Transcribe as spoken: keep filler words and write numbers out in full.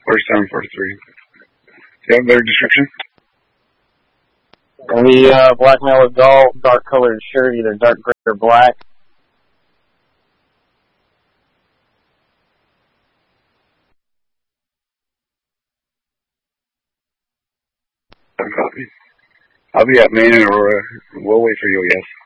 forty-seven, forty-three. Do you have a better description? Gonna be uh, black male adult, dark colored shirt, either dark gray or black. Copy. I'll be at Maine and Aurora. We'll wait for you, yes.